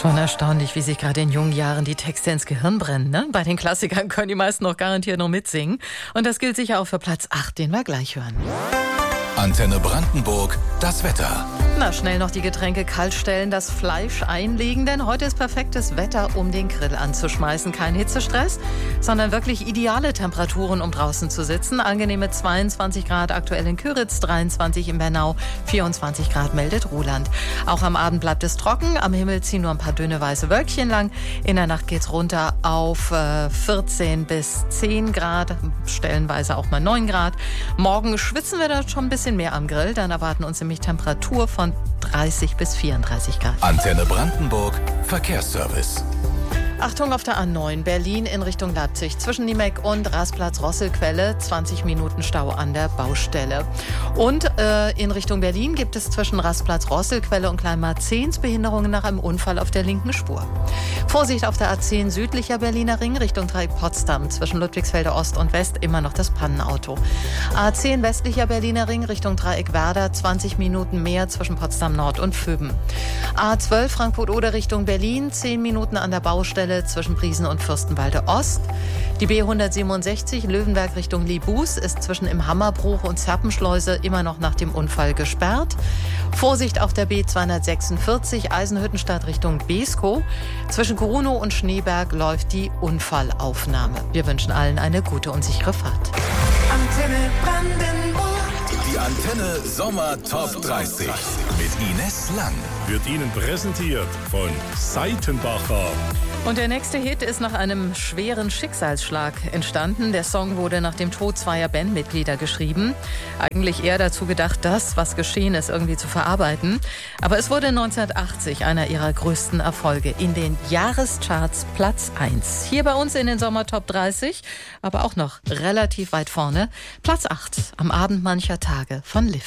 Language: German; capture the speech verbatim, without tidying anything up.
Schon erstaunlich, wie sich gerade in jungen Jahren die Texte ins Gehirn brennen. Ne? Bei den Klassikern können die meisten noch garantiert noch mitsingen. Und das gilt sicher auch für Platz acht, den wir gleich hören. Antenne Brandenburg, das Wetter. Na, schnell noch die Getränke kalt stellen, das Fleisch einlegen, denn heute ist perfektes Wetter, um den Grill anzuschmeißen. Kein Hitzestress, sondern wirklich ideale Temperaturen, um draußen zu sitzen. Angenehme zweiundzwanzig Grad aktuell in Kyritz, dreiundzwanzig in Bernau, vierundzwanzig Grad meldet Ruhland. Auch am Abend bleibt es trocken, am Himmel ziehen nur ein paar dünne weiße Wölkchen lang. In der Nacht geht's runter auf äh, vierzehn bis zehn Grad, stellenweise auch mal neun Grad. Morgen schwitzen wir da schon ein bisschen mehr am Grill, dann erwarten uns nämlich Temperatur von dreißig bis vierunddreißig Grad. Antenne Brandenburg, Verkehrsservice. Achtung auf der A neun, Berlin in Richtung Leipzig. Zwischen Niemeck und Rastplatz-Rosselquelle zwanzig Minuten Stau an der Baustelle. Und äh, in Richtung Berlin gibt es zwischen Rastplatz-Rosselquelle und Kleinmarzens Behinderungen nach einem Unfall auf der linken Spur. Vorsicht auf der A zehn südlicher Berliner Ring Richtung Dreieck Potsdam. Zwischen Ludwigsfelde Ost und West immer noch das Pannenauto. A zehn westlicher Berliner Ring Richtung Dreieck Werder zwanzig Minuten mehr zwischen Potsdam Nord und Föben. A zwölf Frankfurt-Oder Richtung Berlin zehn Minuten an der Baustelle zwischen Briesen und Fürstenwalde Ost. Die B hundertsiebenundsechzig Löwenberg Richtung Libus ist zwischen im Hammerbruch und Zerpenschleuse immer noch nach dem Unfall gesperrt. Vorsicht auf der B zweihundertsechsundvierzig Eisenhüttenstadt Richtung Beeskow. Zwischen Grunow und Schneeberg läuft die Unfallaufnahme. Wir wünschen allen eine gute und sichere Fahrt. Antenne Brandenburg. Die Antenne Sommer Top dreißig mit Ines Lang. Wird Ihnen präsentiert von Seitenbacher. Und der nächste Hit ist nach einem schweren Schicksalsschlag entstanden. Der Song wurde nach dem Tod zweier Bandmitglieder geschrieben. Eigentlich eher dazu gedacht, das, was geschehen ist, irgendwie zu verarbeiten. Aber es wurde neunzehnhundertachtzig einer ihrer größten Erfolge. In den Jahrescharts Platz eins. Hier bei uns in den Sommer Top dreißig, aber auch noch relativ weit vorne. Platz acht am Abend mancher Tage von Liv.